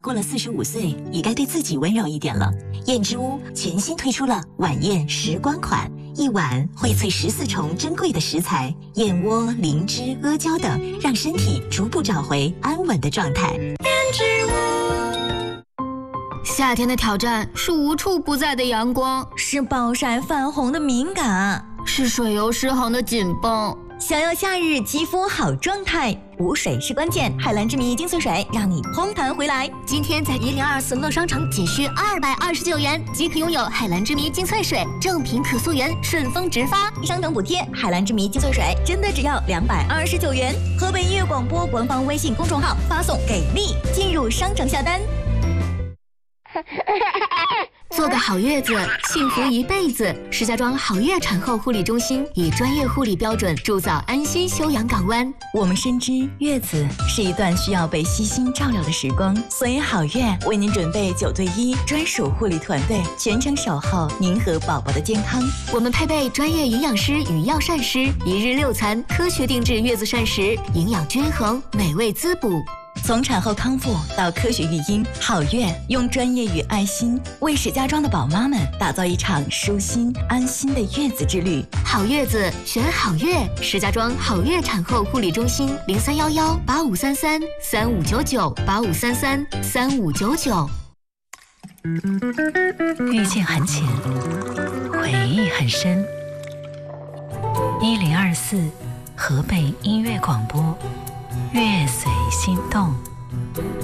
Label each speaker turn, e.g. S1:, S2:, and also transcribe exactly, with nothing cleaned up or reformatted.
S1: 过了四十五岁，也该对自己温柔一点了。燕之屋全新推出了晚宴时光款，一碗荟萃十四重珍贵的食材，燕窝、灵芝、阿胶等，让身体逐步找回安稳的状态。燕之屋。
S2: 夏天的挑战是无处不在的阳光，
S3: 是暴晒泛红的敏感，
S2: 是水油失衡的紧绷。
S3: 想要夏日肌肤好状态，补水是关键。海蓝之谜精粹水让你嘭弹回来。
S2: 今天在一零二四乐商城仅需二百二十九元即可拥有海蓝之谜精粹水，正品可溯源，顺丰直发，
S3: 商城补贴。海蓝之谜精粹水真的只要两百二十九元。河北音乐广播官方微信公众号发送给力，进入商城下单。
S2: 做个好月子，幸福一辈子。石家庄好月产后护理中心以专业护理标准铸造安心休养港湾。
S3: 我们深知月子是一段需要被悉心照料的时光，所以好月为您准备九对一专属护理团队，全程守候您和宝宝的健康。
S2: 我们配备专业营养师与药膳师，一日六餐，科学定制月子膳食，营养均衡，美味滋补。
S3: 从产后康复到科学育婴，好月用专业与爱心为石家庄的宝妈们打造一场舒心安心的月子之旅。
S2: 好月子选好月，石家庄好月产后护理中心零三幺幺八五三三三五九九八五三三三五九九。
S4: 遇见很浅，回忆很深。一零二四河北音乐广播，月随心动。